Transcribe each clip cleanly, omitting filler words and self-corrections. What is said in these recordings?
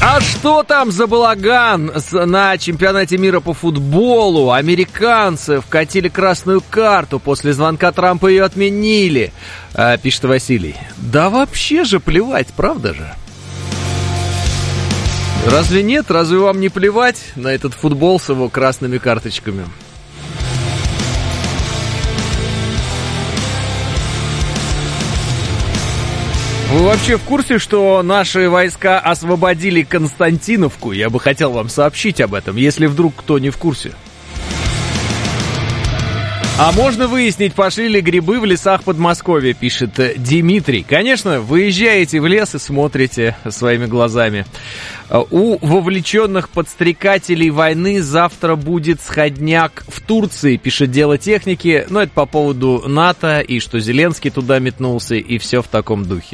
А что там за балаган на чемпионате мира по футболу? Американцы вкатили красную карту, после звонка Трампа ее отменили, пишет Василий. Да вообще же плевать, правда же? Разве нет? Разве вам не плевать на этот футбол с его красными карточками? Вы вообще в курсе, что наши войска освободили Константиновку? Я бы хотел вам сообщить об этом, если вдруг кто не в курсе. А можно выяснить, пошли ли грибы в лесах Подмосковья, пишет Дмитрий. Конечно, выезжаете в лес и смотрите своими глазами. У вовлеченных подстрекателей войны завтра будет сходняк в Турции, пишет Дело техники. Но это по поводу НАТО и что Зеленский туда метнулся и все в таком духе.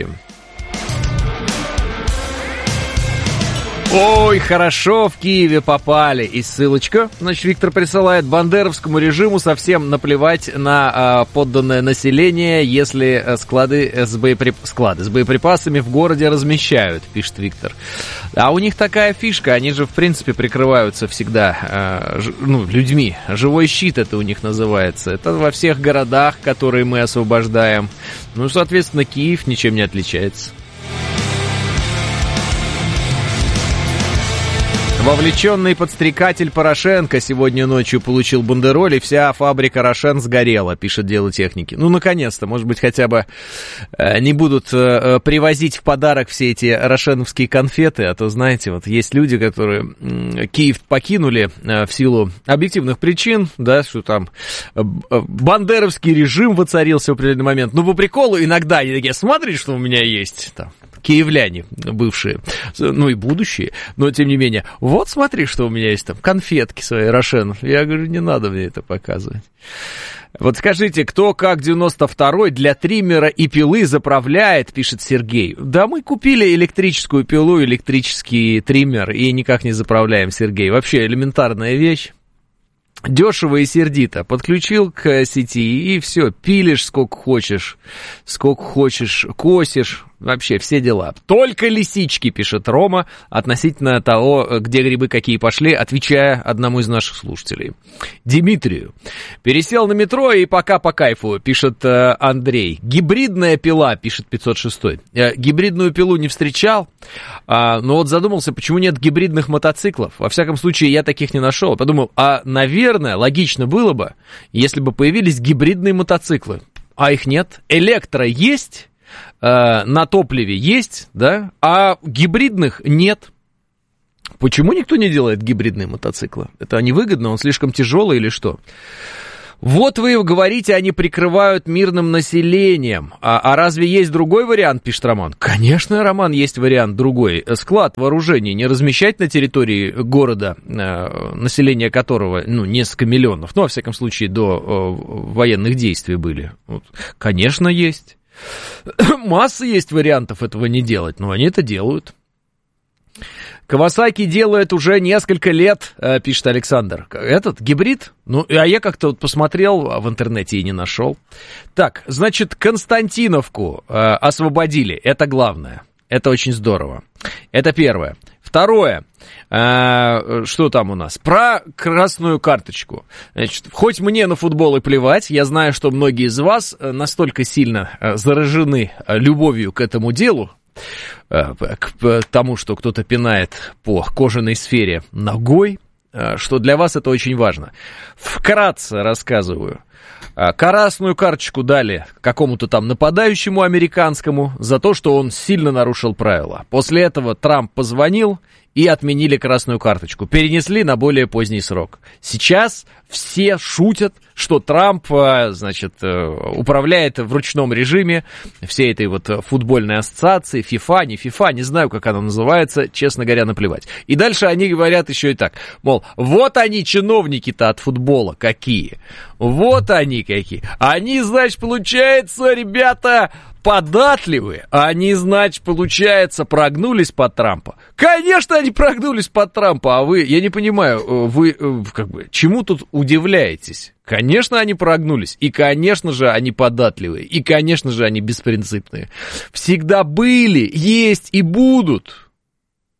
Ой, хорошо в Киеве попали. И ссылочка, значит, Виктор присылает: бандеровскому режиму совсем наплевать на подданное население, если склады с боеприпасами в городе размещают, пишет Виктор. А у них такая фишка, они же в принципе прикрываются всегда людьми. Живой щит это у них называется. Это во всех городах, которые мы освобождаем. Ну, соответственно, Киев ничем не отличается. Вовлеченный подстрекатель Порошенко сегодня ночью получил бандероль, и вся фабрика «Рошен» сгорела, пишет Дело техники. Ну, наконец-то, может быть, хотя бы не будут привозить в подарок все эти рошеновские конфеты, а то, знаете, вот есть люди, которые Киев покинули в силу объективных причин, да, что там бандеровский режим воцарился в определенный момент. Ну, по приколу, иногда они такие: смотри, что у меня есть там. Киевляне бывшие, ну и будущие, но тем не менее, вот смотри, что у меня есть там, конфетки свои, Рошен. Я говорю, не надо мне это показывать. Вот скажите, кто как 92-й для триммера и пилы заправляет, пишет Сергей. Да мы купили электрическую пилу, электрический триммер и никак не заправляем, Сергей. Вообще элементарная вещь. Дешево и сердито. Подключил к сети и все, пилишь сколько хочешь, косишь. Вообще все дела. Только лисички, пишет Рома, относительно того, где грибы какие пошли, отвечая одному из наших слушателей. Дмитрию. Пересел на метро и пока по кайфу, пишет Андрей. Гибридная пила, пишет 506. Гибридную пилу не встречал, но вот задумался, почему нет гибридных мотоциклов. Во всяком случае, я таких не нашел. Подумал, наверное, логично было бы, если бы появились гибридные мотоциклы. А их нет. Электро есть, на топливе есть, да, а гибридных нет. Почему никто не делает гибридные мотоциклы? Это невыгодно, он слишком тяжелый или что? Вот вы говорите, они прикрывают мирным населением. А разве есть другой вариант, пишет Роман? Конечно, Роман, есть вариант другой. Склад вооружений не размещать на территории города, население которого, несколько миллионов, во всяком случае, до военных действий были. Вот. Конечно, есть. Масса есть вариантов этого не делать, но они это делают. Кавасаки делает уже несколько лет, пишет Александр. Этот гибрид? А я как-то вот посмотрел в интернете и не нашел. Так, значит, Константиновку освободили. Это главное. Это очень здорово. Это первое. Второе. Что там у нас? Про красную карточку. Значит, хоть мне на футбол и плевать, я знаю, что многие из вас настолько сильно заражены любовью к этому делу, к тому, что кто-то пинает по кожаной сфере ногой, что для вас это очень важно. Вкратце рассказываю. Красную карточку дали какому-то там нападающему американскому за то, что он сильно нарушил правила. После этого Трамп позвонил и отменили красную карточку. Перенесли на более поздний срок. Сейчас все шутят, что Трамп, значит, управляет в ручном режиме всей этой вот футбольной ассоциации, FIFA, не FIFA, не знаю, как она называется, честно говоря, наплевать. И дальше они говорят еще и так, мол, вот они, чиновники-то от футбола какие, вот они какие. Они, значит, получается, ребята, податливые, они, значит, получается, прогнулись под Трампа. Конечно, они прогнулись под Трампа, а вы, я не понимаю, вы как бы чему тут удивляетесь? Конечно, они прогнулись, и, конечно же, они податливые, и, конечно же, они беспринципные. Всегда были, есть и будут.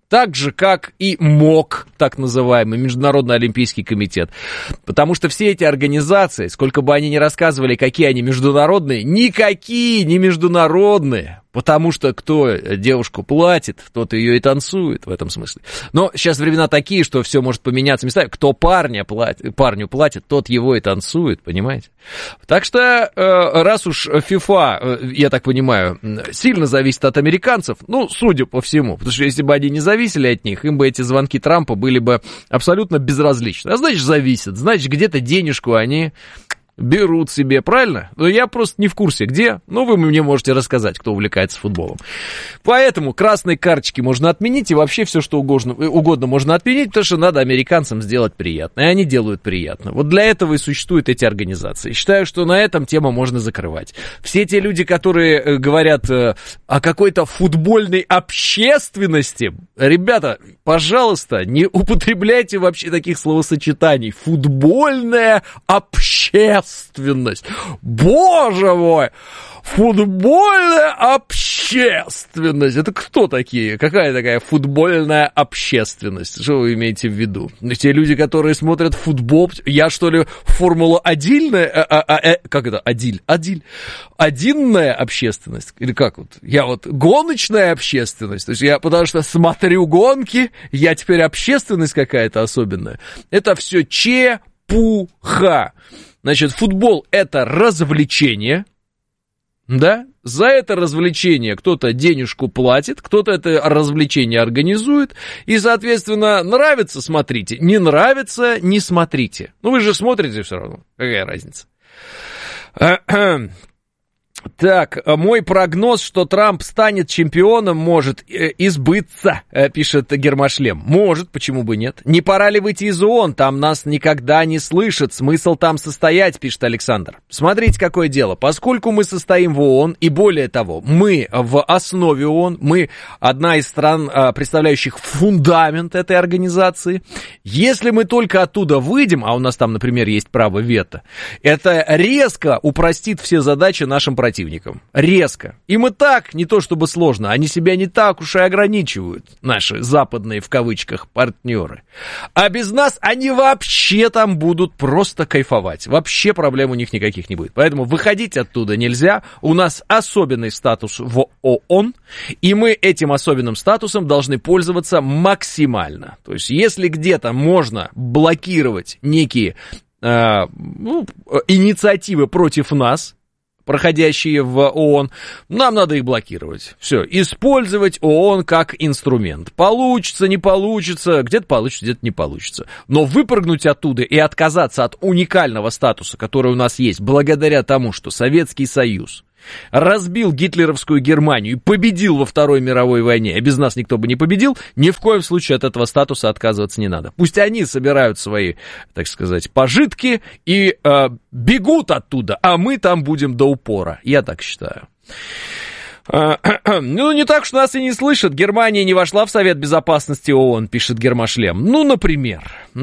Так же, как и МОК, так называемый, Международный олимпийский комитет. Потому что все эти организации, сколько бы они ни рассказывали, какие они международные, никакие не международные. Потому что кто девушку платит, тот ее и танцует в этом смысле. Но сейчас времена такие, что все может поменяться местами. Кто парню платит, тот его и танцует, понимаете? Так что, раз уж FIFA, я так понимаю, сильно зависит от американцев, ну, судя по всему, потому что если бы они не зависели от них, им бы эти звонки Трампа были бы абсолютно безразличны. А значит, зависят, значит, где-то денежку они берут себе, правильно? Но я просто не в курсе, где. Ну, вы мне можете рассказать, кто увлекается футболом. Поэтому красные карточки можно отменить, и вообще все, что угодно можно отменить, потому что надо американцам сделать приятно. И они делают приятно. Вот для этого и существуют эти организации. Считаю, что на этом тему можно закрывать. Все те люди, которые говорят о какой-то футбольной общественности, ребята, пожалуйста, не употребляйте вообще таких словосочетаний. Футбольная общественность. Боже мой! Футбольная общественность. Это кто такие? Какая такая футбольная общественность? Что вы имеете в виду? Те люди, которые смотрят футбол. Я, что ли, Формула-1? Как это? Адиль. Одинная общественность? Или как вот? Я вот гоночная общественность. То есть я потому что смотрю гонки, я теперь общественность какая-то особенная. Это все чепуха. Значит, футбол – это развлечение, да? За это развлечение кто-то денежку платит, кто-то это развлечение организует, и, соответственно, нравится – смотрите, не нравится – не смотрите. Ну, вы же смотрите все равно, какая разница? Так, мой прогноз, что Трамп станет чемпионом, может избыться, пишет Гермошлем. Может, почему бы нет? Не пора ли выйти из ООН? Там нас никогда не слышат. Смысл там состоять, пишет Александр. Смотрите, какое дело. Поскольку мы состоим в ООН, и более того, мы в основе ООН, мы одна из стран, представляющих фундамент этой организации, если мы только оттуда выйдем, а у нас там, например, есть право вето, это резко упростит все задачи нашим противникам. Резко. Им и так не то чтобы сложно, они себя не так уж и ограничивают, наши западные, в кавычках, партнеры. А без нас они вообще там будут просто кайфовать. Вообще проблем у них никаких не будет. Поэтому выходить оттуда нельзя. У нас особенный статус в ООН, и мы этим особенным статусом должны пользоваться максимально. То есть, если где-то можно блокировать некие инициативы против нас, проходящие в ООН, нам надо их блокировать. Все, использовать ООН как инструмент. Получится, не получится, где-то получится, где-то не получится. Но выпрыгнуть оттуда и отказаться от уникального статуса, который у нас есть, благодаря тому, что Советский Союз разбил гитлеровскую Германию и победил во Второй мировой войне, а без нас никто бы не победил, ни в коем случае от этого статуса отказываться не надо. Пусть они собирают свои, так сказать, пожитки и бегут оттуда, а мы там будем до упора. Я так считаю. Ну, не так уж нас и не слышат. Германия не вошла в Совет Безопасности ООН, пишет Гермошлем. Ну, например.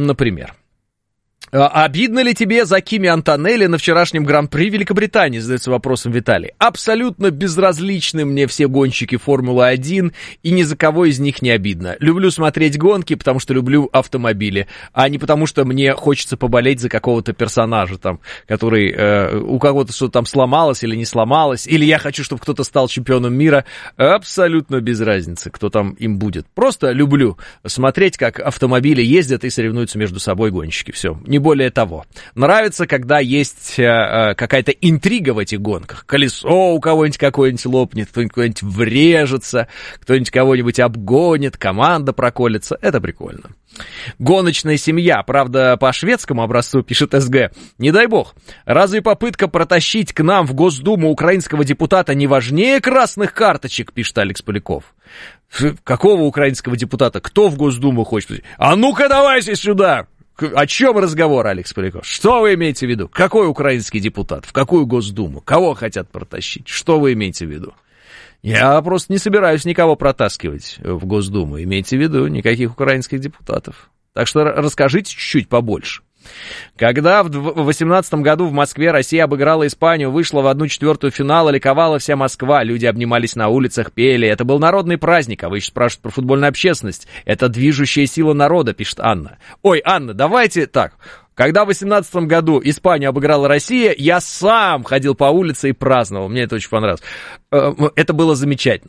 Обидно ли тебе за Кими Антонелли на вчерашнем Гран-при Великобритании, задается вопросом Виталий. Абсолютно безразличны мне все гонщики Формулы-1, и ни за кого из них не обидно. Люблю смотреть гонки, потому что люблю автомобили, а не потому что мне хочется поболеть за какого-то персонажа, там, который у кого-то что-то там сломалось или не сломалось, или я хочу, чтобы кто-то стал чемпионом мира. Абсолютно без разницы, кто там им будет. Просто люблю смотреть, как автомобили ездят и соревнуются между собой гонщики. Все, не более того. Нравится, когда есть какая-то интрига в этих гонках. Колесо у кого-нибудь какое-нибудь лопнет, кто-нибудь куда-нибудь врежется, кто-нибудь кого-нибудь обгонит, команда проколется. Это прикольно. Гоночная семья, правда, по шведскому образцу, пишет СГ. Не дай бог, разве попытка протащить к нам в Госдуму украинского депутата не важнее красных карточек, пишет Алекс Поляков. Какого украинского депутата? Кто в Госдуму хочет? А ну-ка давайте сюда! О чем разговор, Алекс Поляков? Что вы имеете в виду? Какой украинский депутат? В какую Госдуму? Кого хотят протащить? Что вы имеете в виду? Я просто не собираюсь никого протаскивать в Госдуму. Имейте в виду, никаких украинских депутатов. Так что расскажите чуть-чуть побольше. Когда в 2018 году в Москве Россия обыграла Испанию, вышла в 1/4 финала, ликовала вся Москва, люди обнимались на улицах, пели. Это был народный праздник, а вы еще спрашиваете про футбольную общественность. Это движущая сила народа, пишет Анна. Ой, Анна, давайте так. Когда в 2018 году Испанию обыграла Россия, я сам ходил по улице и праздновал. Мне это очень понравилось. Это было замечательно.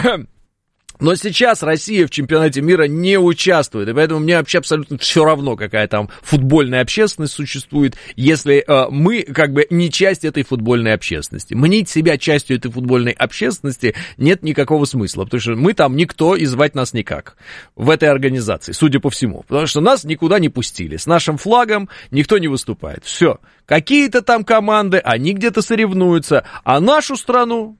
Но сейчас Россия в чемпионате мира не участвует, и поэтому мне вообще абсолютно все равно, какая там футбольная общественность существует, если мы как бы не часть этой футбольной общественности. Мнить себя частью этой футбольной общественности нет никакого смысла, потому что мы там никто и звать нас никак в этой организации, судя по всему, потому что нас никуда не пустили, с нашим флагом никто не выступает, все. Какие-то там команды, они где-то соревнуются, а нашу страну,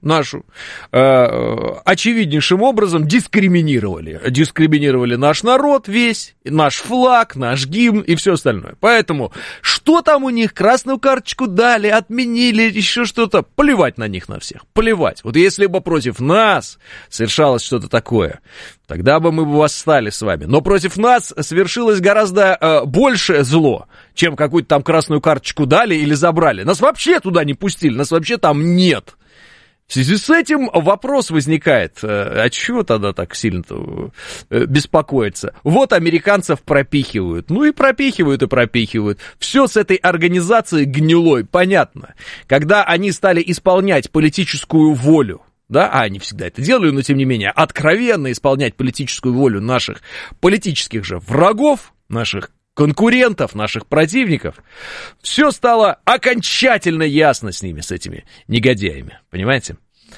очевиднейшим образом дискриминировали. Дискриминировали наш народ весь, наш флаг, наш гимн и все остальное. Поэтому, что там у них, красную карточку дали, отменили, еще что-то, плевать на них на всех, плевать. Вот если бы против нас совершалось что-то такое, тогда бы мы восстали с вами. Но против нас совершилось гораздо большее зло, чем какую-то там красную карточку дали или забрали. Нас вообще туда не пустили, нас вообще там нет. В связи с этим вопрос возникает, а чего тогда так сильно-то беспокоиться? Вот американцев пропихивают, ну и пропихивают, и пропихивают. Все с этой организацией гнилой, понятно. Когда они стали исполнять политическую волю, да, а они всегда это делали, но тем не менее откровенно исполнять политическую волю наших политических же врагов, наших конкурентов, наших противников, все стало окончательно ясно с ними, с этими негодяями, понимаете?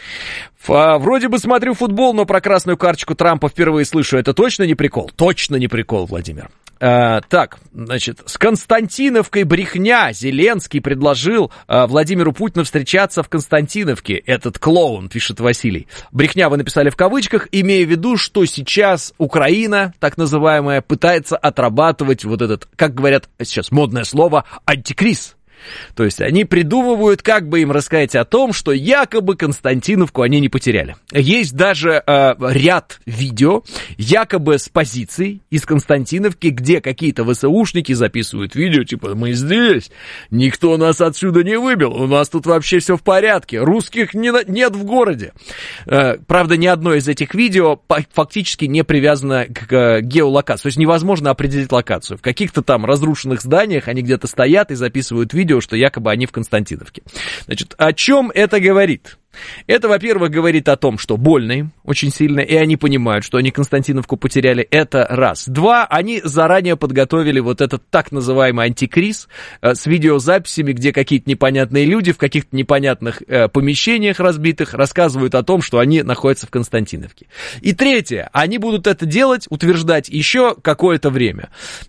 Вроде бы смотрю футбол, но про красную карточку Трампа впервые слышу. Это точно не прикол? Точно не прикол, Владимир. Так, значит, с Константиновкой брехня. Зеленский предложил Владимиру Путину встречаться в Константиновке. Этот клоун, пишет Василий. Брехня вы написали в кавычках, имея в виду, что сейчас Украина, так называемая, пытается отрабатывать вот этот, как говорят сейчас модное слово, антикриз. То есть они придумывают, как бы им рассказать о том, что якобы Константиновку они не потеряли. Есть даже ряд видео, якобы с позиций из Константиновки, где какие-то ВСУшники записывают видео, типа, мы здесь, никто нас отсюда не выбил, у нас тут вообще все в порядке, русских нет в городе. Правда, ни одно из этих видео фактически не привязано к геолокации, то есть невозможно определить локацию. В каких-то там разрушенных зданиях они где-то стоят и записывают видео, что якобы они в Константиновке. Значит, о чем это говорит? Это, во-первых, говорит о том, что больно им очень сильно, и они понимают, что они Константиновку потеряли. Это раз. Два, они заранее подготовили вот этот так называемый антикриз с видеозаписями, где какие-то непонятные люди в каких-то непонятных помещениях разбитых рассказывают о том, что они находятся в Константиновке. И третье, они будут это делать, утверждать еще какое-то время.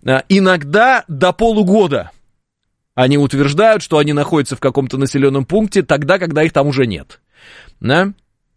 Иногда до полугода. Они утверждают, что они находятся в каком-то населенном пункте тогда, когда их там уже нет. Да?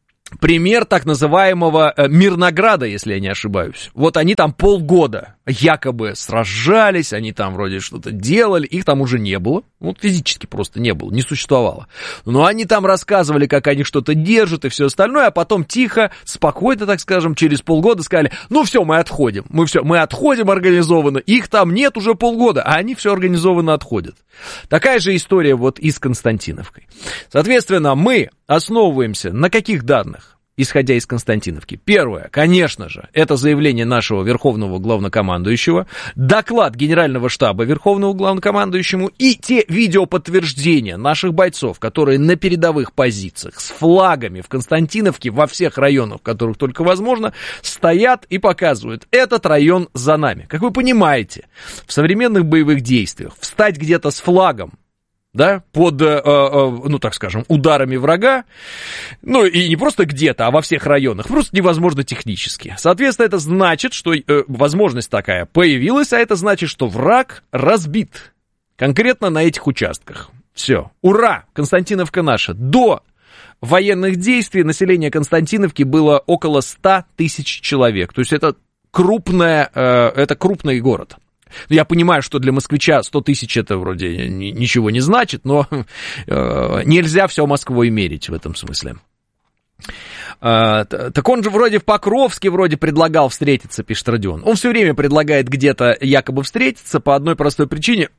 Пример так называемого Мирнограда, если я не ошибаюсь. Вот они там полгода якобы сражались, они там вроде что-то делали, их там уже не было. Вот физически просто не было, не существовало. Но они там рассказывали, как они что-то держат и все остальное, а потом тихо, спокойно, так скажем, через полгода сказали, ну все, мы отходим, мы отходим организованно, их там нет уже полгода, а они все организованно отходят. Такая же история вот и с Константиновкой. Соответственно, мы основываемся на каких данных? Исходя из Константиновки. Первое, конечно же, это заявление нашего верховного главнокомандующего, доклад Генерального штаба верховного главнокомандующему и те видеоподтверждения наших бойцов, которые на передовых позициях с флагами в Константиновке во всех районах, в которых только возможно, стоят и показывают, этот район за нами. Как вы понимаете, в современных боевых действиях встать где-то с флагом, да, под, ну, так скажем, ударами врага, ну, и не просто где-то, а во всех районах, просто невозможно технически. Соответственно, это значит, что возможность такая появилась, а это значит, что враг разбит конкретно на этих участках. Все, ура, Константиновка наша. До военных действий население Константиновки было около 100 тысяч человек, то есть это крупный город. Я понимаю, что для москвича 100 тысяч это вроде ничего не значит, но нельзя все Москвой мерить в этом смысле. Так он же вроде в Покровске предлагал встретиться, пишет Родион. Он все время предлагает где-то якобы встретиться по одной простой причине.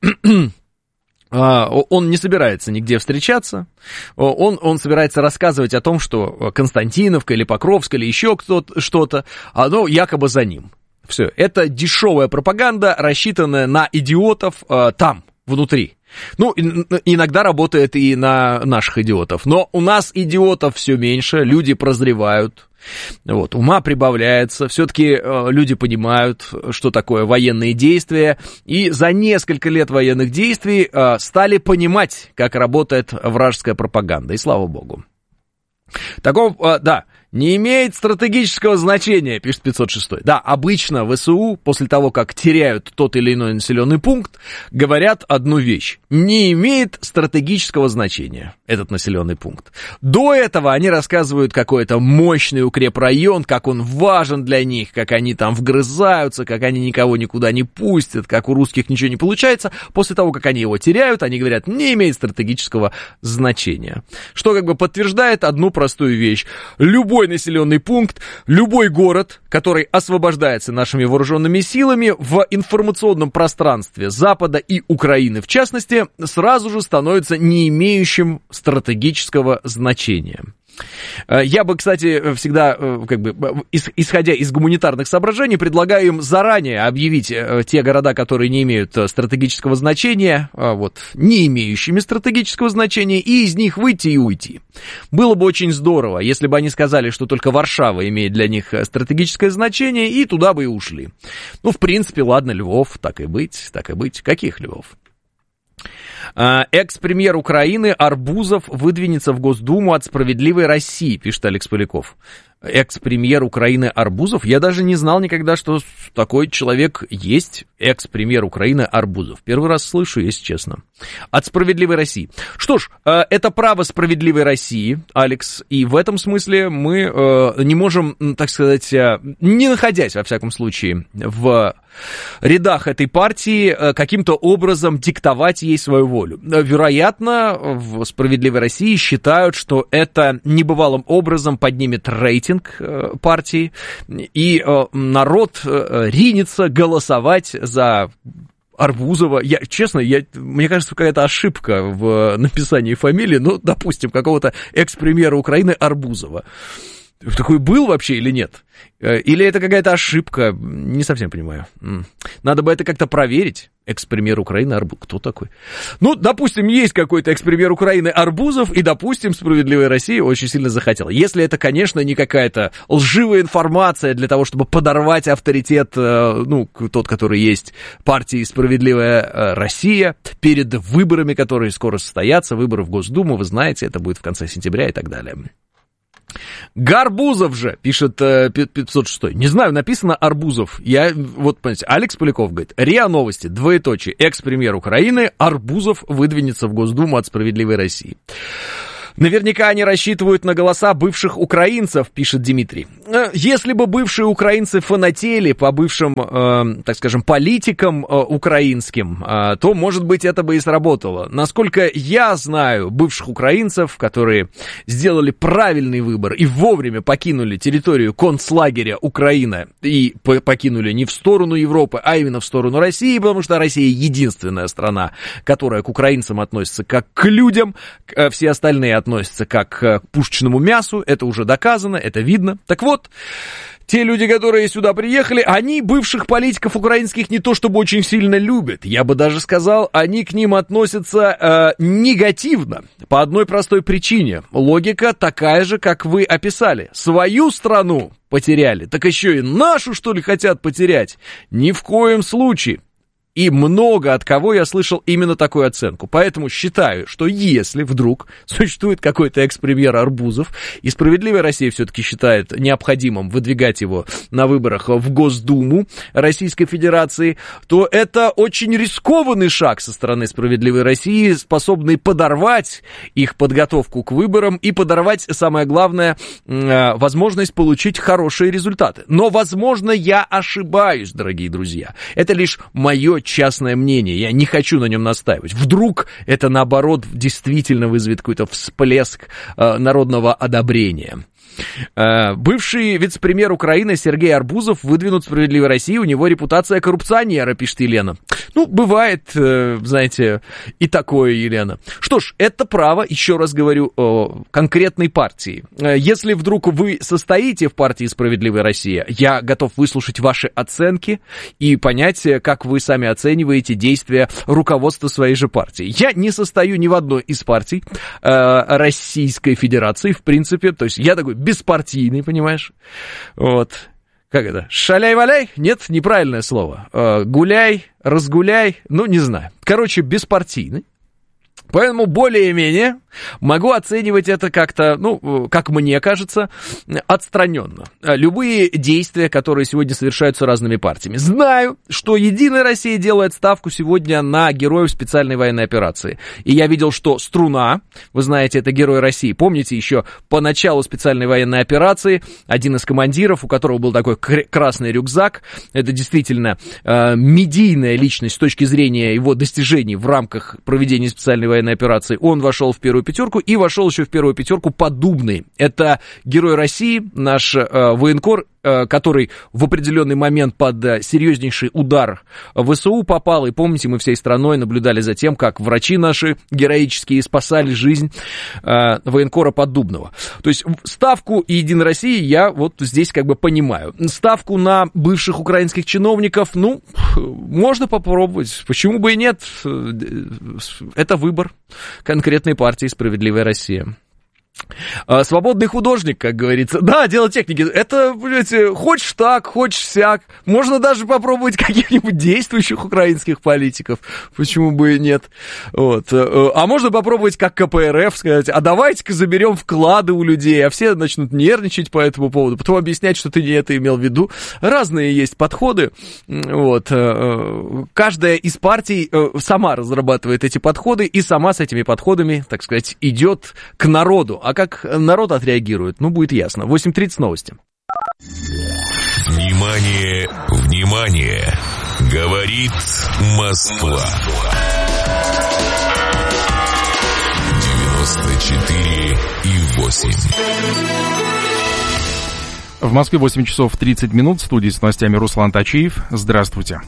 Он не собирается нигде встречаться, он собирается рассказывать о том, что Константиновка или Покровск или еще что-то, оно якобы за ним. Все, это дешевая пропаганда, рассчитанная на идиотов там, внутри. Ну, иногда работает и на наших идиотов, но у нас идиотов все меньше, люди прозревают. Вот, ума прибавляется, все-таки люди понимают, что такое военные действия, и за несколько лет военных действий стали понимать, как работает вражеская пропаганда, и слава богу. Такого, да, не имеет стратегического значения, пишет 506. Да, обычно ВСУ, после того, как теряют тот или иной населенный пункт, говорят одну вещь. Не имеет стратегического значения этот населенный пункт. До этого они рассказывают какой-то мощный укрепрайон, как он важен для них, как они там вгрызаются, как они никого никуда не пустят, как у русских ничего не получается. После того, как они его теряют, они говорят, не имеет стратегического значения. Что как бы подтверждает одну простую вещь. Любой населенный пункт, любой город, который освобождается нашими вооруженными силами в информационном пространстве Запада и Украины, в частности, сразу же становится не имеющим стратегического значения. Я бы, кстати, всегда, как бы, исходя из гуманитарных соображений, предлагаю им заранее объявить те города, которые не имеют стратегического значения, вот, не имеющими стратегического значения, и из них выйти и уйти. Было бы очень здорово, если бы они сказали, что только Варшава имеет для них стратегическое значение, и туда бы и ушли. Ну, в принципе, ладно, Львов, так и быть. Каких Львов? Экс-премьер Украины Арбузов выдвинется в Госдуму от «Справедливой России», пишет Алекс Поляков. Экс-премьер Украины Арбузов? Я даже не знал никогда, что такой человек есть. Экс-премьер Украины Арбузов. Первый раз слышу, если честно. От «Справедливой России». Что ж, это право «Справедливой России», Алекс, и в этом смысле мы не можем, так сказать, не находясь, во всяком случае, в рядах этой партии, каким-то образом диктовать ей свою волю. Вероятно, в «Справедливой России» считают, что это небывалым образом поднимет рейтинг партии, и народ ринется голосовать за Арбузова. Мне кажется, какая-то ошибка в написании фамилии, ну, допустим, какого-то экс-премьера Украины Арбузова. Такой был вообще или нет? Или это какая-то ошибка? Не совсем понимаю. Надо бы это как-то проверить. Экс-премьер Украины Арбузов. Кто такой? Ну, допустим, есть какой-то экс-премьер Украины Арбузов, и, допустим, «Справедливая Россия» очень сильно захотела. Если это, конечно, не какая-то лживая информация для того, чтобы подорвать авторитет, тот, который есть партии «Справедливая Россия», перед выборами, которые скоро состоятся, выборы в Госдуму, вы знаете, это будет в конце сентября и так далее. Гарбузов же, пишет 506. Не знаю, написано Арбузов. Понимаете, Алекс Поляков говорит, РИА Новости, двоеточие, экс-премьер Украины Арбузов выдвинется в Госдуму от «Справедливой России». Наверняка они рассчитывают на голоса бывших украинцев, пишет Дмитрий. Если бы бывшие украинцы фанатели по бывшим, так скажем, политикам украинским, то, может быть, это бы и сработало. Насколько я знаю бывших украинцев, которые сделали правильный выбор и вовремя покинули территорию концлагеря Украины и покинули не в сторону Европы, а именно в сторону России, потому что Россия единственная страна, которая к украинцам относится как к людям, все остальные относятся как к пушечному мясу, это уже доказано, это видно. Так вот, те люди, которые сюда приехали, они бывших политиков украинских не то чтобы очень сильно любят. Я бы даже сказал, они к ним относятся негативно. По одной простой причине. Логика такая же, как вы описали. Свою страну потеряли, так еще и нашу, что ли, хотят потерять? Ни в коем случае. И много от кого я слышал именно такую оценку. Поэтому считаю, что если вдруг существует какой-то экс-премьер Арбузов, и «Справедливая Россия» все-таки считает необходимым выдвигать его на выборах в Госдуму Российской Федерации, то это очень рискованный шаг со стороны «Справедливой России», способный подорвать их подготовку к выборам и подорвать, самое главное, возможность получить хорошие результаты. Но, возможно, я ошибаюсь, дорогие друзья. Это лишь мое частное мнение, я не хочу на нем настаивать. Вдруг это, наоборот, действительно вызовет какой-то всплеск народного одобрения. Бывший вице-премьер Украины Сергей Арбузов выдвинут в «Справедливой России», у него репутация коррупционера, пишет Елена. Ну, бывает, знаете, и такое, Елена. Что ж, это право, еще раз говорю, конкретной партии. Если вдруг вы состоите в партии «Справедливая Россия», я готов выслушать ваши оценки и понять, как вы сами оцениваете действия руководства своей же партии. Я не состою ни в одной из партий Российской Федерации, в принципе, то есть я такой беспартийный, понимаешь, вот. Как это? Шаляй-валяй? Нет, неправильное слово. Гуляй, разгуляй, ну, не знаю. Короче, беспартийный. Поэтому более-менее могу оценивать это как-то, ну, как мне кажется, отстраненно. Любые действия, которые сегодня совершаются разными партиями. Знаю, что «Единая Россия» делает ставку сегодня на героев специальной военной операции. И я видел, что Струна, вы знаете, это герой России. Помните, еще по началу специальной военной операции один из командиров, у которого был такой красный рюкзак, это действительно медийная личность с точки зрения его достижений в рамках проведения специальной военной операции, он вошел в первую пятерку, и вошел еще в первую пятерку Поддубный. Это герой России, наш военкор, который в определенный момент под серьезнейший удар ВСУ попал, и помните, мы всей страной наблюдали за тем, как врачи наши героические спасали жизнь военкора Поддубного. То есть ставку «Единой России» я вот здесь как бы понимаю. Ставку на бывших украинских чиновников, ну, можно попробовать, почему бы и нет, это выбор конкретной партии «Справедливая Россия». Свободный художник, как говорится. Да, дело техники. Это, понимаете, хочешь так, хочешь сяк. Можно даже попробовать каких-нибудь действующих украинских политиков. Почему бы и нет? Вот. А можно попробовать как КПРФ сказать, а давайте-ка заберем вклады у людей. А все начнут нервничать по этому поводу. Потом объяснять, что ты не это имел в виду. Разные есть подходы. Вот. Каждая из партий сама разрабатывает эти подходы и сама с этими подходами, так сказать, идет к народу. А как народ отреагирует, ну, будет ясно. 8:30 новости. Внимание, внимание! Говорит Москва. 94,8. В Москве 8 часов 30 минут. В студии с новостями Руслан Тачиев. Здравствуйте.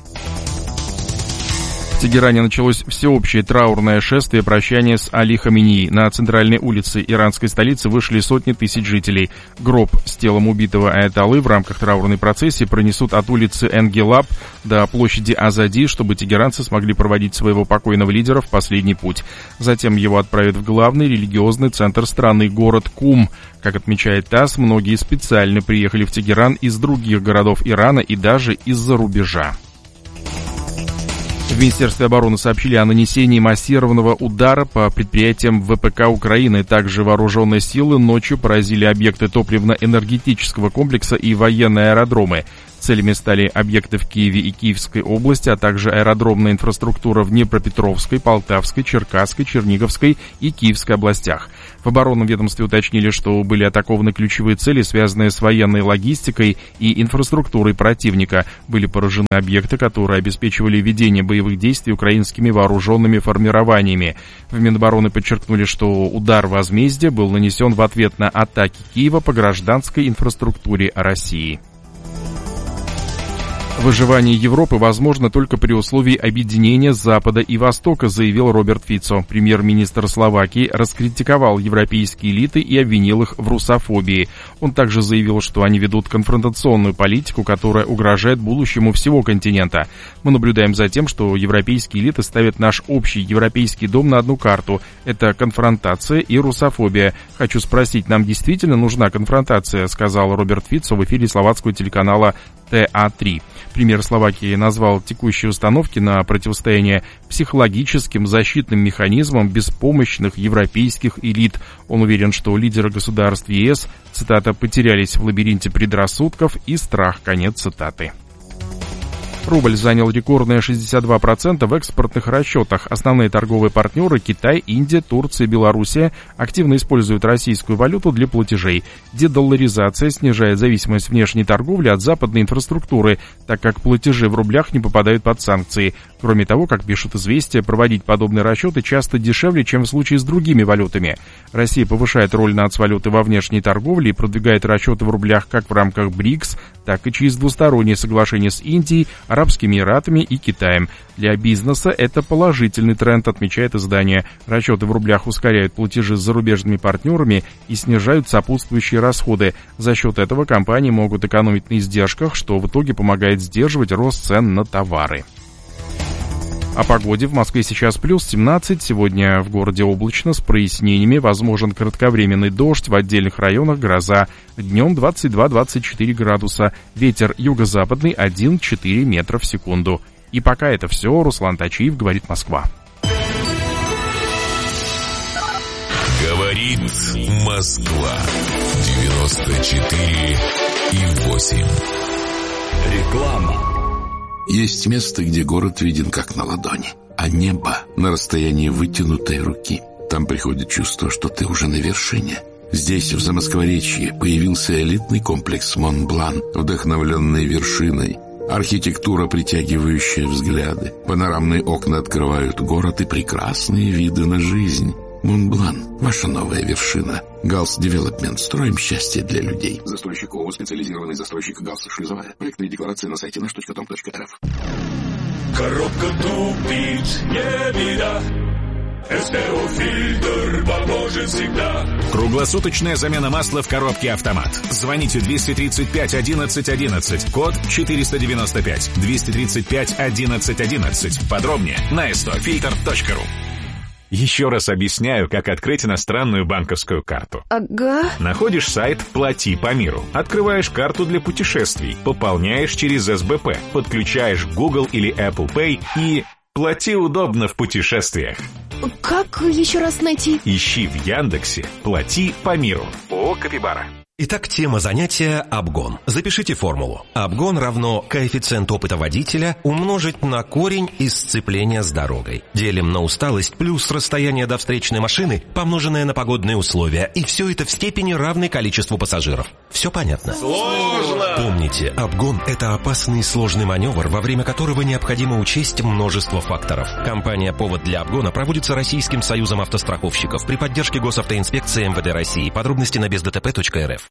В Тегеране началось всеобщее траурное шествие прощания с Али Хаменеи. На центральной улице иранской столицы вышли сотни тысяч жителей. Гроб с телом убитого аятоллы в рамках траурной процессии пронесут от улицы Энгелаб до площади Азади, чтобы тегеранцы смогли проводить своего покойного лидера в последний путь. Затем его отправят в главный религиозный центр страны, город Кум. Как отмечает ТАСС, многие специально приехали в Тегеран из других городов Ирана и даже из-за рубежа. В Министерстве обороны сообщили о нанесении массированного удара по предприятиям ВПК Украины. Также вооруженные силы ночью поразили объекты топливно-энергетического комплекса и военные аэродромы. Целями стали объекты в Киеве и Киевской области, а также аэродромная инфраструктура в Днепропетровской, Полтавской, Черкасской, Черниговской и Киевской областях. В оборонном ведомстве уточнили, что были атакованы ключевые цели, связанные с военной логистикой и инфраструктурой противника. Были поражены объекты, которые обеспечивали ведение боевых действий украинскими вооруженными формированиями. В Минобороны подчеркнули, что удар возмездия был нанесен в ответ на атаки Киева по гражданской инфраструктуре России. Выживание Европы возможно только при условии объединения Запада и Востока, заявил Роберт Фицо. Премьер-министр Словакии раскритиковал европейские элиты и обвинил их в русофобии. Он также заявил, что они ведут конфронтационную политику, которая угрожает будущему всего континента. Мы наблюдаем за тем, что европейские элиты ставят наш общий европейский дом на одну карту. Это конфронтация и русофобия. Хочу спросить, нам действительно нужна конфронтация, сказал Роберт Фицо в эфире словацкого телеканала ТА3. Премьер Словакии назвал текущие установки на противостояние психологическим защитным механизмом беспомощных европейских элит. Он уверен, что лидеры государств ЕС, цитата, «потерялись в лабиринте предрассудков и страх», конец цитаты. Рубль занял рекордные 62% в экспортных расчетах. Основные торговые партнеры Китай, Индия, Турция и Белоруссия активно используют российскую валюту для платежей. Дедолларизация снижает зависимость внешней торговли от западной инфраструктуры, так как платежи в рублях не попадают под санкции. Кроме того, как пишут «Известия», проводить подобные расчеты часто дешевле, чем в случае с другими валютами. Россия повышает роль нацвалюты во внешней торговле и продвигает расчеты в рублях как в рамках БРИКС, так и через двусторонние соглашения с Индией, Арабскими Эмиратами и Китаем. Для бизнеса это положительный тренд, отмечает издание. Расчеты в рублях ускоряют платежи с зарубежными партнерами и снижают сопутствующие расходы. За счет этого компании могут экономить на издержках, что в итоге помогает сдерживать рост цен на товары. О погоде. В Москве сейчас плюс 17. Сегодня в городе облачно, с прояснениями. Возможен кратковременный дождь, в отдельных районах гроза. Днем 22-24 градуса. Ветер юго-западный 1-4 метра в секунду. И пока это все. Руслан Тачиев, говорит Москва. Говорит Москва. 94,8. Реклама. Есть место, где город виден как на ладони, а небо на расстоянии вытянутой руки. Там приходит чувство, что ты уже на вершине. Здесь, в Замоскворечье, появился элитный комплекс Монблан, вдохновленный вершиной. Архитектура, притягивающая взгляды. Панорамные окна открывают город и прекрасные виды на жизнь. Монблан – ваша новая вершина. Галс Девелопмент. Строим счастье для людей. Застройщик ООО «Специализированный застройщик Галс Шлюзовая». Проектные декларации на сайте наш.com.рф. Коробка тупит, не беда. СТО-фильтр поможет всегда. Круглосуточная замена масла в коробке «Автомат». Звоните 235 11 11, код 495. 235 11 11. Подробнее на stofilter.ru. Еще раз объясняю, как открыть иностранную банковскую карту. Ага. Находишь сайт «Плати по миру». Открываешь карту для путешествий. Пополняешь через СБП. Подключаешь Google или Apple Pay и плати удобно в путешествиях. Как еще раз найти? Ищи в Яндексе «Плати по миру». ООО «Капибара». Итак, тема занятия – обгон. Запишите формулу. Обгон равно коэффициент опыта водителя умножить на корень из сцепления с дорогой. Делим на усталость плюс расстояние до встречной машины, помноженное на погодные условия. И все это в степени равной количеству пассажиров. Все понятно? Сложно! Помните, обгон – это опасный и сложный маневр, во время которого необходимо учесть множество факторов. Компания «Повод для обгона» проводится Российским союзом автостраховщиков при поддержке Госавтоинспекции МВД России. Подробности на бездтп.рф.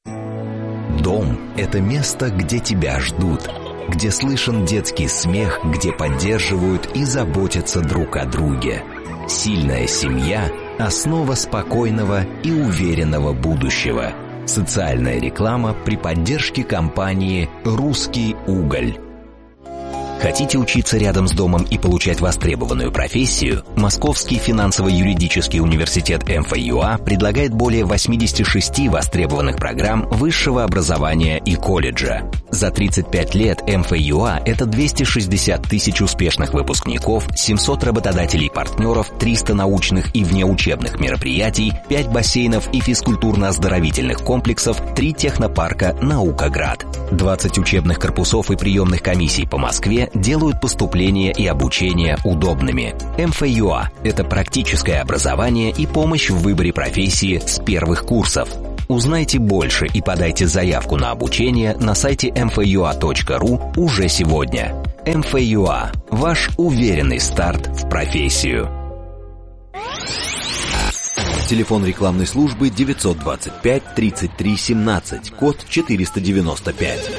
Дом – это место, где тебя ждут, где слышен детский смех, где поддерживают и заботятся друг о друге. Сильная семья – основа спокойного и уверенного будущего. Социальная реклама при поддержке компании «Русский уголь». Хотите учиться рядом с домом и получать востребованную профессию? Московский финансово-юридический университет МФЮА предлагает более 86 востребованных программ высшего образования и колледжа. За 35 лет МФЮА – это 260 тысяч успешных выпускников, 700 работодателей-партнеров, 300 научных и внеучебных мероприятий, 5 бассейнов и физкультурно-оздоровительных комплексов, 3 технопарка «Наукоград». 20 учебных корпусов и приемных комиссий по Москве делают поступление и обучение удобными. МФЮА – это практическое образование и помощь в выборе профессии с первых курсов. Узнайте больше и подайте заявку на обучение на сайте mfua.ru уже сегодня. МФЮА – ваш уверенный старт в профессию. Телефон рекламной службы 925 33 17, код 495.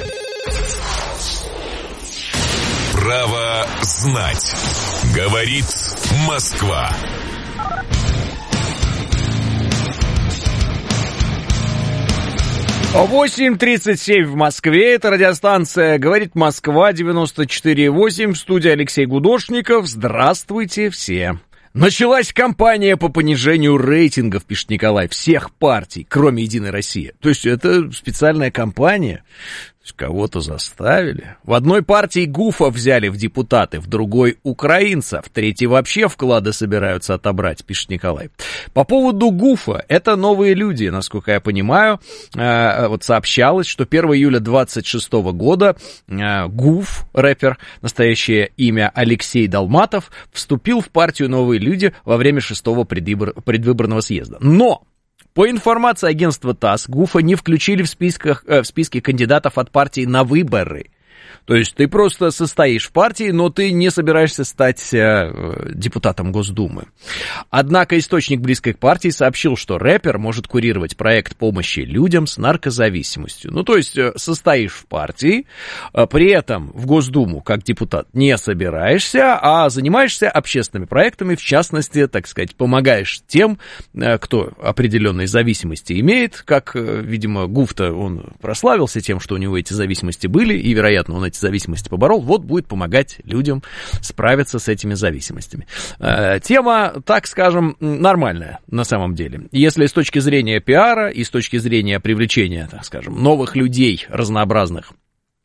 Право знать. Говорит Москва. О 8:37 в Москве. Это радиостанция «Говорит Москва», 94,8. В студии Алексей Гудошников. Здравствуйте все. Началась кампания по понижению рейтингов, пишет Николай, всех партий, кроме «Единой России». То есть это специальная кампания? Кого-то заставили. В одной партии ГУФа взяли в депутаты, в другой украинцев, в третьей вообще вклады собираются отобрать, пишет Николай. По поводу ГУФа, это новые люди, насколько я понимаю. Вот сообщалось, что 1 июля 2026 года ГУФ, рэпер, настоящее имя Алексей Долматов, вступил в партию «Новые люди» во время 6-го предвыборного съезда. Но по информации агентства ТАСС, ГУФа не включили в списки кандидатов от партии на выборы. То есть ты просто состоишь в партии, но ты не собираешься стать депутатом Госдумы. Однако источник, близкий к партии, сообщил, что рэпер может курировать проект помощи людям с наркозависимостью. Ну, то есть состоишь в партии, при этом в Госдуму как депутат не собираешься, а занимаешься общественными проектами, в частности, так сказать, помогаешь тем, кто определенные зависимости имеет, как, видимо, Гуфта, он прославился тем, что у него эти зависимости были, и, вероятно, он эти зависимости поборол, вот будет помогать людям справиться с этими зависимостями. Тема, так скажем, нормальная на самом деле. Если с точки зрения пиара и с точки зрения привлечения, так скажем, новых людей разнообразных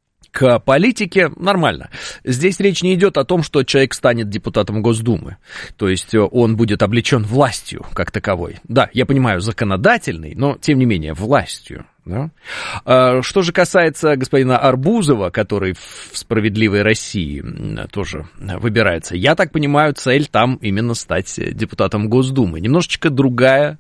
к политике, нормально. Здесь речь не идет о том, что человек станет депутатом Госдумы, то есть он будет облечен властью как таковой. Да, я понимаю, законодательной, но, тем не менее, властью. Да? Что же касается господина Арбузова, который в «Справедливой России» тоже выбирается, я так понимаю, цель там именно стать депутатом Госдумы. Немножечко другая,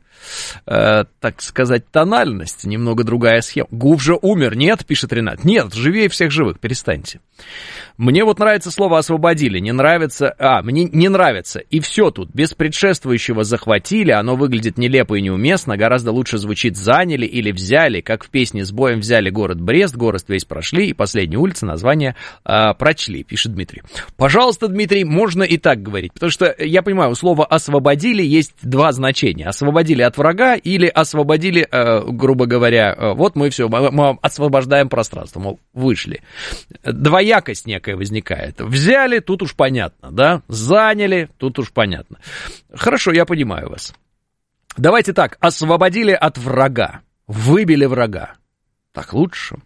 так сказать, тональность, немного другая схема. Гуф же умер, нет, пишет Ренат. Нет, живее всех живых, перестаньте. Мне вот нравится слово «освободили», не нравится, мне не нравится, и все тут, без предшествующего захватили, оно выглядит нелепо и неуместно, гораздо лучше звучит «заняли» или «взяли», как в песне с боем взяли город Брест, город весь прошли, и последняя улица название прочли, пишет Дмитрий. Пожалуйста, Дмитрий, можно и так говорить, потому что, я понимаю, у слова «освободили» есть два значения, освободили от врага или освободили, грубо говоря, вот мы все, мы освобождаем пространство, мол, вышли. Двоякость некая возникает. Взяли, тут уж понятно, да? Заняли, тут уж понятно. Хорошо, я понимаю вас. Давайте так, освободили от врага, выбили врага. Так лучше.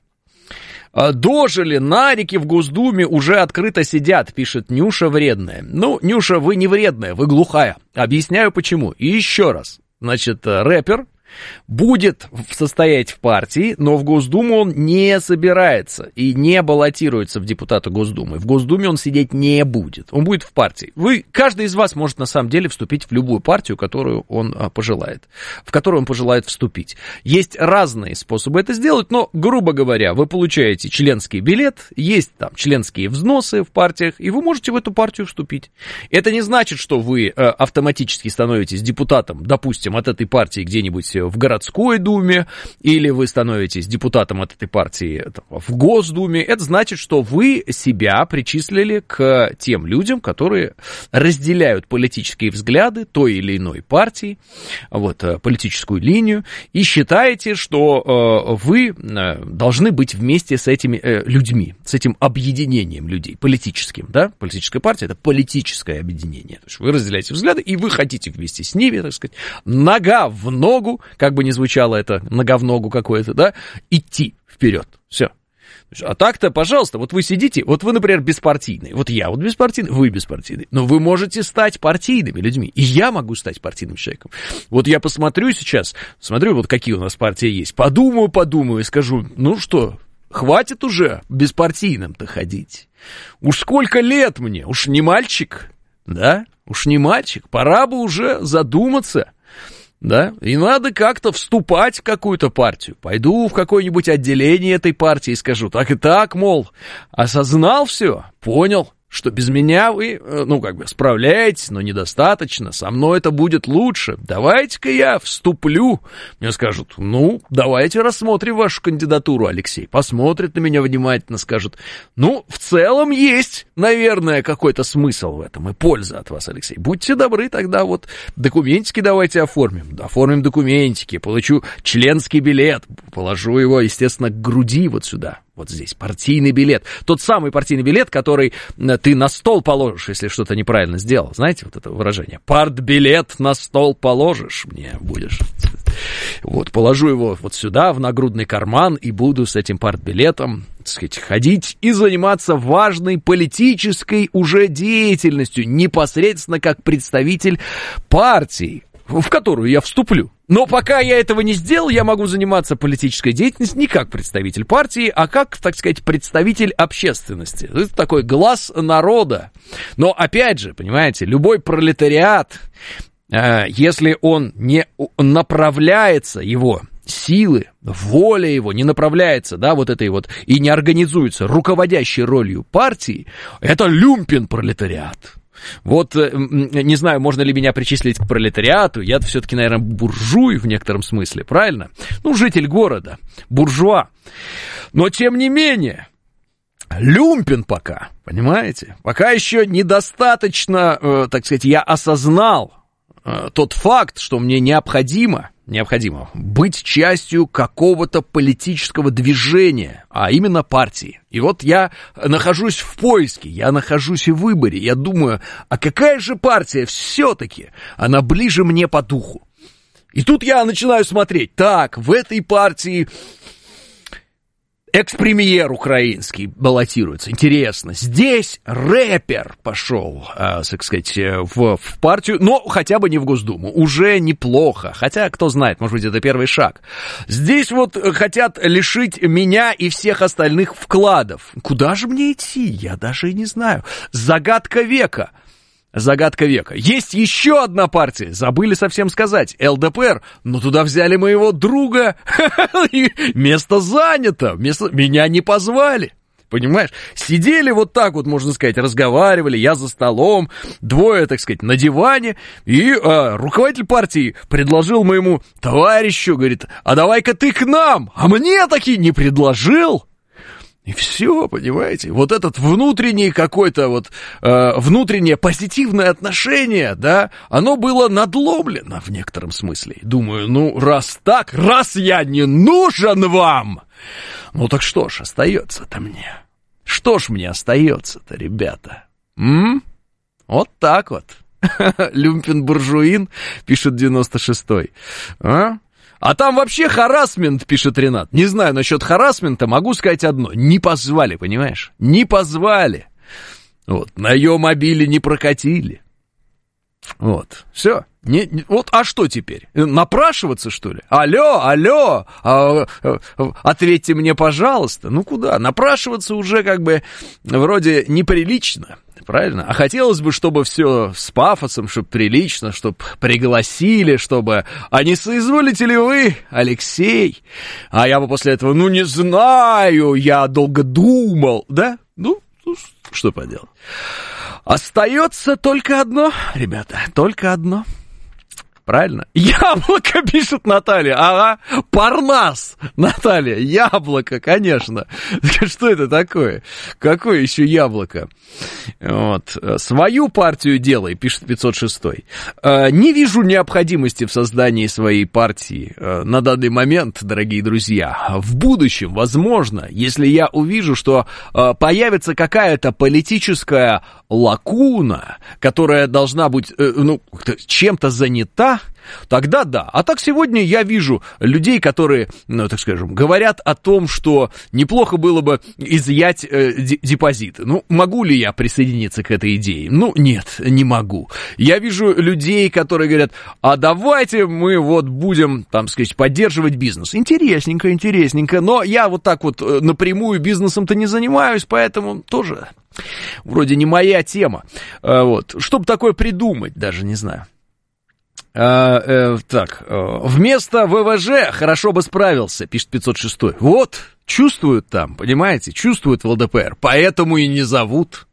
Дожили, нарики в Госдуме уже открыто сидят, пишет Нюша вредная. Ну, Нюша, вы не вредная, вы глухая. Объясняю почему. И еще раз. Значит, рэпер будет состоять в партии, но в Госдуму он не собирается и не баллотируется в депутаты Госдумы. В Госдуме он сидеть не будет, он будет в партии. Каждый из вас может на самом деле вступить в любую партию, которую он пожелает, в которую он пожелает вступить. Есть разные способы это сделать, но, грубо говоря, вы получаете членский билет, есть там членские взносы в партиях, и вы можете в эту партию вступить. Это не значит, что вы автоматически становитесь депутатом, допустим, от этой партии где-нибудь в городской думе, или вы становитесь депутатом от этой партии в Госдуме. Это значит, что вы себя причислили к тем людям, которые разделяют политические взгляды той или иной партии, вот, политическую линию, и считаете, что вы должны быть вместе с этими людьми, с этим объединением людей, политическим, да? Политическая партия — это политическое объединение. То есть вы разделяете взгляды, и вы хотите вместе с ними, так сказать, нога в ногу, как бы ни звучало это, нога в ногу какое-то, да, идти вперед, все. А так-то, пожалуйста, вот вы сидите, вот вы, например, беспартийный, вот я вот беспартийный, вы беспартийный, но вы можете стать партийными людьми, и я могу стать партийным человеком. Вот я посмотрю сейчас, смотрю, вот какие у нас партии есть, подумаю и скажу, ну что, хватит уже беспартийным-то ходить. Уж сколько лет мне, уж не мальчик, да, уж не мальчик, пора бы уже задуматься. Да, и надо как-то вступать в какую-то партию. Пойду в какое-нибудь отделение этой партии и скажу, так и так, мол, осознал все, понял, что без меня вы, справляетесь, но недостаточно, со мной это будет лучше. Давайте-ка я вступлю. Мне скажут, давайте рассмотрим вашу кандидатуру, Алексей. Посмотрят на меня внимательно, скажут, в целом есть, наверное, какой-то смысл в этом и польза от вас, Алексей. Будьте добры, тогда вот документики давайте оформим. Оформим документики, получу членский билет, положу его, естественно, к груди вот сюда. Вот здесь партийный билет. Тот самый партийный билет, который ты на стол положишь, если что-то неправильно сделал. Знаете вот это выражение? Партбилет на стол положишь, мне будешь. Вот, положу его вот сюда, в нагрудный карман, и буду с этим партбилетом, так сказать, ходить и заниматься важной политической уже деятельностью, непосредственно как представитель партии, в которую я вступлю. Но пока я этого не сделал, я могу заниматься политической деятельностью не как представитель партии, а как, так сказать, представитель общественности. Это такой глаз народа. Но опять же, понимаете, любой пролетариат, если он не направляется его силы, воля его не направляется, да, вот этой вот, и не организуется руководящей ролью партии, это люмпен-пролетариат. Вот, не знаю, можно ли меня причислить к пролетариату, я все-таки, наверное, буржуй в некотором смысле, правильно? Ну, житель города, буржуа. Но, тем не менее, люмпен пока, понимаете? Пока еще недостаточно, так сказать, я осознал тот факт, что мне необходимо быть частью какого-то политического движения, а именно партии. И вот я нахожусь в поиске, я нахожусь в выборе, я думаю, а какая же партия все-таки, она ближе мне по духу. И тут я начинаю смотреть, так, в этой партии экс-премьер украинский баллотируется. Интересно. Здесь рэпер пошел, так сказать, в партию, но хотя бы не в Госдуму. Уже неплохо. Хотя, кто знает, может быть, это первый шаг. Здесь вот хотят лишить меня и всех остальных вкладов. Куда же мне идти? Я даже и не знаю. Загадка века. Загадка века. Есть еще одна партия, забыли совсем сказать, ЛДПР, но туда взяли моего друга, место занято, меня не позвали, понимаешь? Сидели вот так вот, можно сказать, разговаривали, я за столом, двое, так сказать, на диване, и руководитель партии предложил моему товарищу, говорит, а давай-ка ты к нам, а мне таки не предложил. И все, понимаете, вот этот внутренний какой-то вот, внутреннее позитивное отношение, да, оно было надломлено в некотором смысле. Думаю, ну, раз так, раз я не нужен вам, ну так что ж остается-то мне? Что ж мне остается-то, ребята? Вот так вот. Люмпен-буржуин, пишет 96-й. А там вообще харассмент, пишет Ренат. Не знаю насчет харассмента, могу сказать одно. Не позвали, понимаешь? Не позвали. Вот, на ее мобиле не прокатили. Вот, все. Вот, а что теперь? Напрашиваться, что ли? Алло, ответьте мне, пожалуйста. Ну, куда? Напрашиваться уже как бы вроде неприлично. Правильно? А хотелось бы, чтобы все с пафосом, чтобы прилично, чтобы пригласили, чтобы... А не соизволите ли вы, Алексей? А я бы после этого, ну, не знаю, я долго думал. Да? Ну, что поделать. Остается только одно, ребята, только одно. Правильно? Яблоко, пишет Наталья. Ага, Парнас, Наталья, яблоко, конечно. Что это такое? Какое еще яблоко? Вот. Свою партию делай, пишет 506. Не вижу необходимости в создании своей партии на данный момент, дорогие друзья. В будущем, возможно, если я увижу, что появится какая-то политическая лакуна, которая должна быть, ну, чем-то занята, тогда да. А так сегодня я вижу людей, которые, ну, так скажем, говорят о том, что неплохо было бы изъять депозиты. Ну, могу ли я присоединиться к этой идее? Ну, нет, не могу. Я вижу людей, которые говорят, а давайте мы вот будем, там, сказать, поддерживать бизнес. Интересненько, интересненько, но я вот так вот напрямую бизнесом-то не занимаюсь, поэтому тоже вроде не моя тема. Вот. Чтобы такое придумать, даже не знаю. Так, вместо ВВЖ хорошо бы справился, пишет 506. Вот, чувствуют там, понимаете, чувствуют в ЛДПР, поэтому и не зовут.